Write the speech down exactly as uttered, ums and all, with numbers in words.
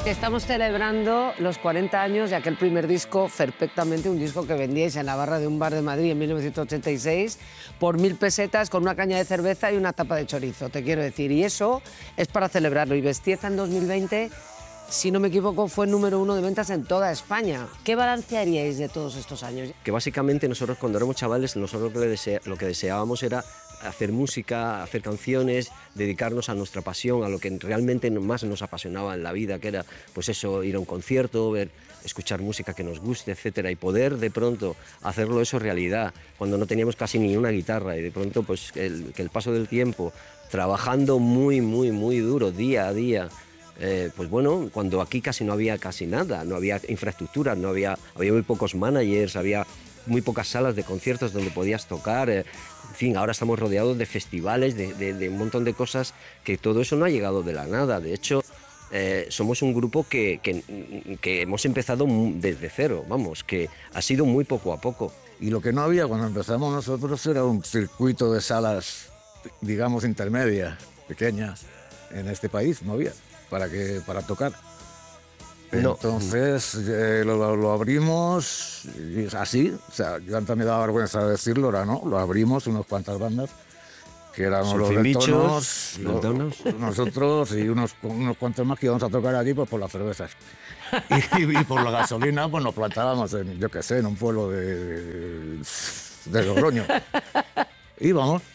Estamos celebrando los cuarenta años de aquel primer disco, Ferpectamente, un disco que vendíais en la barra de un bar de Madrid en mil novecientos ochenta y seis por mil pesetas con una caña de cerveza y una tapa de chorizo, te quiero decir. Y eso es para celebrarlo. Y Bestieza en dos mil veinte, si no me equivoco, fue número uno de ventas en toda España. ¿Qué balance haríais de todos estos años? Que básicamente nosotros cuando éramos chavales, nosotros lo que, desea, lo que deseábamos era hacer música, hacer canciones, dedicarnos a nuestra pasión, a lo que realmente más nos apasionaba en la vida, que era pues eso, ir a un concierto, ver, escuchar música que nos guste, etcétera, y poder de pronto hacerlo eso realidad, cuando no teníamos casi ni una guitarra, y de pronto pues el, que el paso del tiempo, trabajando muy, muy, muy duro, día a día, Eh, pues bueno, cuando aquí casi no había casi nada, no había infraestructura, no había, había muy pocos managers, había muy pocas salas de conciertos donde podías tocar, eh, en fin, ahora estamos rodeados de festivales, de, de, de un montón de cosas, que todo eso no ha llegado de la nada. De hecho, eh, somos un grupo que, que, que hemos empezado desde cero, vamos, que ha sido muy poco a poco. Y lo que no había cuando empezamos nosotros era un circuito de salas, digamos, intermedias, pequeñas, en este país, no había. Para, que, para tocar. No. Entonces eh, lo, lo abrimos y así, o sea, yo antes me daba vergüenza decirlo, ahora no, lo abrimos unas cuantas bandas, que éramos los Deltonos, los, nosotros y unos, unos cuantos más que íbamos a tocar allí pues, por las cervezas. Y, y, y por la gasolina pues nos plantábamos en, yo qué sé, en un pueblo de, de, de Logroño. Y vamos.